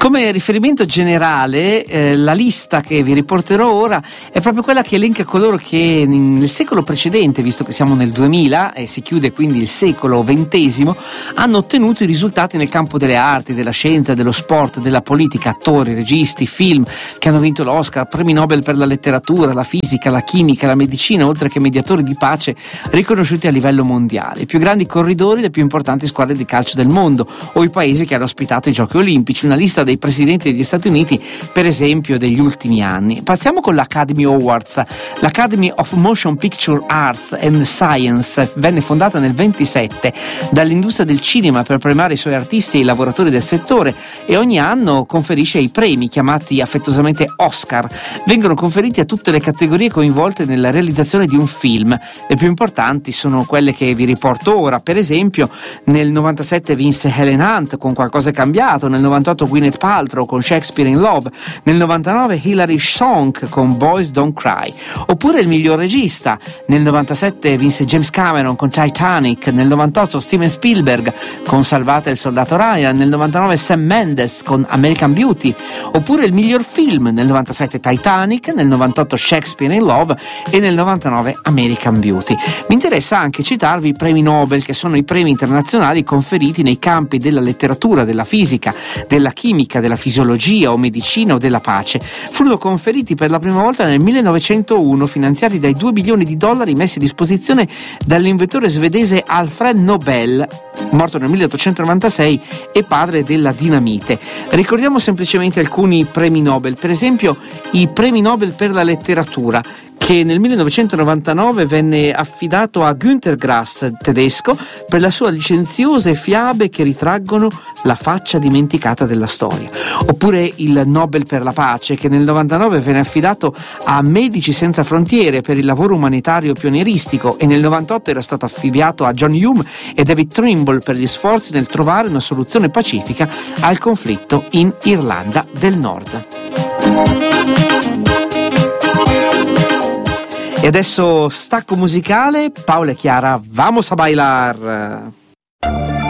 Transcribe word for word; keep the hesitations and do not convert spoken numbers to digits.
Come riferimento generale, eh, la lista che vi riporterò ora è proprio quella che elenca coloro che nel secolo precedente, visto che siamo nel duemila e si chiude quindi il secolo ventesimo, hanno ottenuto i risultati nel campo delle arti, della scienza, dello sport, della politica, attori, registi, film che hanno vinto l'Oscar, premi Nobel per la letteratura, la fisica, la chimica, la medicina, oltre che mediatori di pace riconosciuti a livello mondiale, i più grandi corridori, le più importanti squadre di calcio del mondo o i paesi che hanno ospitato i Giochi Olimpici, una lista dei presidenti degli Stati Uniti, per esempio, degli ultimi anni. Passiamo con l'Academy Awards. L'Academy of Motion Picture Arts and Science venne fondata nel ventisette dall'industria del cinema per premiare i suoi artisti e i lavoratori del settore e ogni anno conferisce i premi, chiamati affettuosamente Oscar. Vengono conferiti a tutte le categorie coinvolte nella realizzazione di un film. Le più importanti sono quelle che vi riporto ora. Per esempio, nel novantasette vinse Helen Hunt con Qualcosa è cambiato, nel novantotto Gwyneth Paltrow con Shakespeare in Love, nel novantanove Hilary Swank con Boys Don't Cry, oppure il miglior regista. Nel novantasette vinse James Cameron con Titanic, nel novantotto Steven Spielberg con Salvate il soldato Ryan, nel novantanove Sam Mendes con American Beauty, oppure il miglior film. Nel novantasette Titanic, nel novantotto Shakespeare in Love e nel novantanove American Beauty. Mi interessa anche citarvi i premi Nobel, che sono i premi internazionali conferiti nei campi della letteratura, della fisica, della chimica, della fisiologia o medicina o della pace. Furono conferiti per la prima volta nel millenovecentouno, finanziati dai due milioni di dollari messi a disposizione dall'inventore svedese Alfred Nobel, morto nel milleottocentonovantasei e padre della dinamite. Ricordiamo semplicemente alcuni premi Nobel, per esempio i premi Nobel per la letteratura, che nel millenovecentonovantanove venne affidato a Günter Grass, tedesco, per le sue licenziose fiabe che ritraggono la faccia dimenticata della storia. Oppure il Nobel per la pace, che nel novantanove venne affidato a Medici Senza Frontiere per il lavoro umanitario pionieristico e nel novantotto era stato affibbiato a John Hume e David Trimble per gli sforzi nel trovare una soluzione pacifica al conflitto in Irlanda del Nord. E adesso stacco musicale, Paola e Chiara, vamos a bailar!